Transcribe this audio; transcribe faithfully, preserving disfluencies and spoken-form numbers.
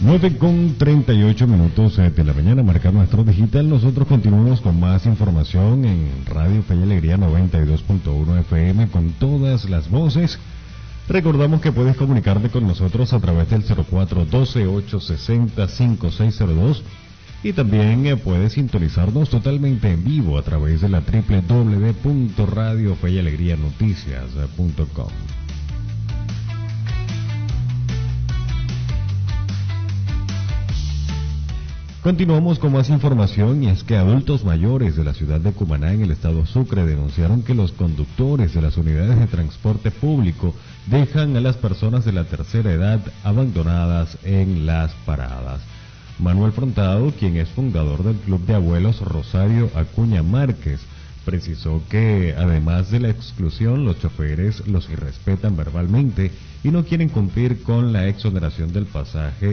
nueve con treinta y ocho minutos de la mañana, marca nuestro digital. Nosotros continuamos con más información en Radio Fe y Alegría noventa y dos punto uno F M con todas las voces. Recordamos que puedes comunicarte con nosotros a través del cero cuatro doce, ocho sesenta, cincuenta y seis cero dos y también eh, puedes sintonizarnos totalmente en vivo a través de la doble u doble u doble u punto radio fe y alegría noticias punto com. Continuamos con más información, y es que adultos mayores de la ciudad de Cumaná, en el estado Sucre, denunciaron que los conductores de las unidades de transporte público dejan a las personas de la tercera edad abandonadas en las paradas. Manuel Frontado, quien es fundador del Club de Abuelos Rosario Acuña Márquez, precisó que además de la exclusión, los choferes los irrespetan verbalmente y no quieren cumplir con la exoneración del pasaje